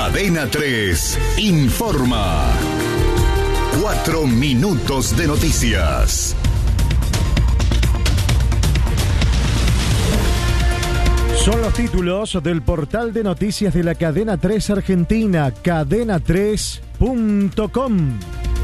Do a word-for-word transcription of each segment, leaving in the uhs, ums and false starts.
Cadena tres informa. Cuatro minutos de noticias. Son los títulos del portal de noticias de la Cadena tres Argentina, cadena tres punto com.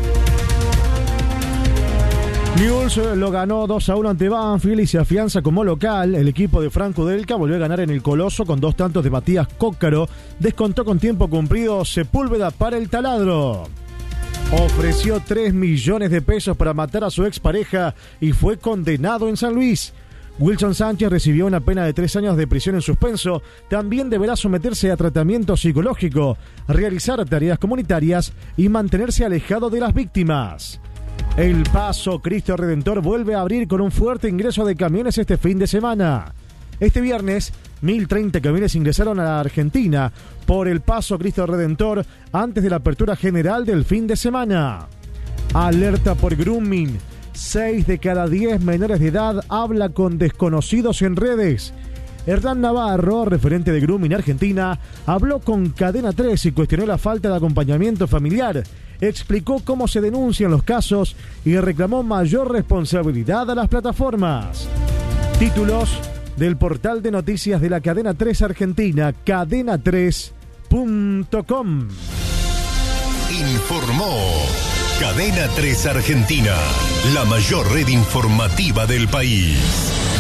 Newell's lo ganó dos a uno ante Banfield y se afianza como local. El equipo de Franco Delca volvió a ganar en el Coloso con dos tantos de Matías Cócaro. Descontó con tiempo cumplido Sepúlveda para el taladro. Ofreció tres millones de pesos para matar a su expareja y fue condenado en San Luis. Wilson Sánchez recibió una pena de tres años de prisión en suspenso. También deberá someterse a tratamiento psicológico, realizar tareas comunitarias y mantenerse alejado de las víctimas. El Paso Cristo Redentor vuelve a abrir con un fuerte ingreso de camiones este fin de semana. Este viernes, mil treinta camiones ingresaron a la Argentina por el Paso Cristo Redentor antes de la apertura general del fin de semana. Alerta por grooming. seis de cada diez menores de edad habla con desconocidos en redes. Hernán Navarro, referente de Grooming Argentina, habló con Cadena tres y cuestionó la falta de acompañamiento familiar. Explicó cómo se denuncian los casos y reclamó mayor responsabilidad a las plataformas. Títulos del portal de noticias de la Cadena tres Argentina, cadena tres punto com. Informó Cadena tres Argentina, la mayor red informativa del país.